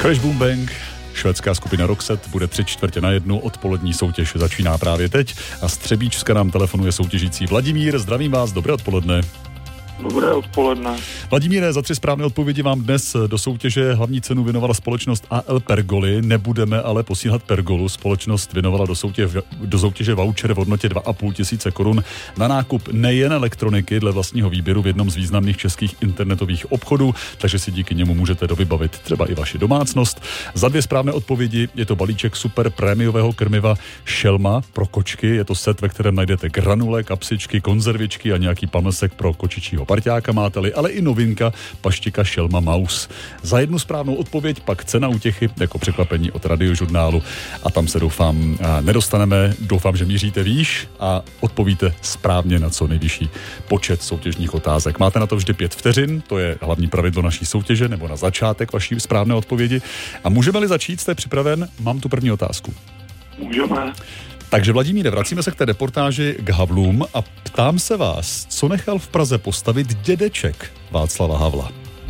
Crash Boom Bang, švédská skupina Roxette, bude 3:45, odpolední soutěž začíná právě teď a z Třebíčska nám telefonuje soutěžící Vladimír. Zdravím vás, dobré odpoledne. Dobré odpoledne. Vladimíre, za 3 správné odpovědi vám dnes do soutěže hlavní cenu věnovala společnost AL Pergoly. Nebudeme ale posílat Pergolu. Společnost věnovala do soutěže voucher v hodnotě 2,5 tisíce korun na nákup nejen elektroniky dle vlastního výběru v jednom z významných českých internetových obchodů, takže si díky němu můžete dovybavit třeba i vaši domácnost. Za 2 správné odpovědi je to balíček super prémiového krmiva Šelma pro kočky. Je to set, ve kterém najdete granule, kapsičky, konzervičky a nějaký pamlsek pro kočičího parťáka máte-li, ale i novinka paštika Šelma Maus. Za 1 správnou odpověď pak cena útěchy jako překvapení od Radiožurnálu a tam se doufám nedostaneme. Doufám, že míříte výš a odpovíte správně na co nejvyšší počet soutěžních otázek. Máte na to vždy 5 vteřin, to je hlavní pravidlo naší soutěže, nebo na začátek vaší správné odpovědi. A můžeme-li začít, jste připraven? Mám tu první otázku. Můžeme. Takže Vladimíre, vracíme se k té reportáži k Havlům a ptám se vás, co nechal v Praze postavit dědeček Václava Havla?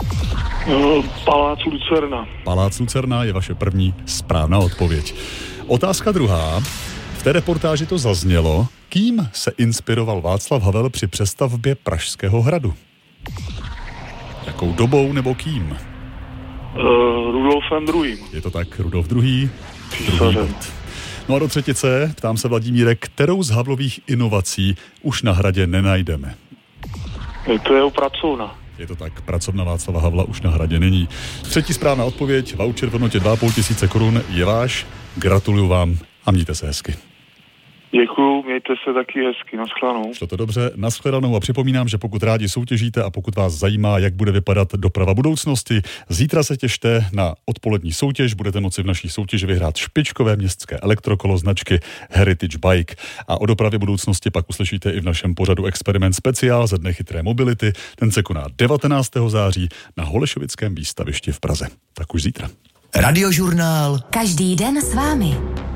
Palác Lucerna. Palác Lucerna je vaše první správná odpověď. Otázka druhá. V té reportáži to zaznělo. Kým se inspiroval Václav Havel při přestavbě Pražského hradu? Jakou dobou nebo kým? Rudolfem II. Je to tak, Rudolf II. Písařem. No a do třetice, ptám se Vladimíre, kterou z Havlových inovací už na hradě nenajdeme? To je pracovna. Je to tak, pracovna Václava Havla už na hradě není. Třetí správná odpověď, voucher v hodnotě 2,5 tisíce korun je váš. Gratuluju vám a mějte se hezky. Děkuju, mějte se taky hezky, naschledanou. Šlo to dobře, naschledanou a připomínám, že pokud rádi soutěžíte a pokud vás zajímá, jak bude vypadat doprava budoucnosti, zítra se těšte na odpolední soutěž, budete moci v naší soutěži vyhrát špičkové městské elektrokolo značky Heritage Bike. A o dopravě budoucnosti pak uslyšíte i v našem pořadu Experiment Speciál ze Dne chytré mobility. Ten se koná 19. září na Holešovickém výstavišti v Praze. Tak už zítra. Radiožurnál. Každý den s vámi.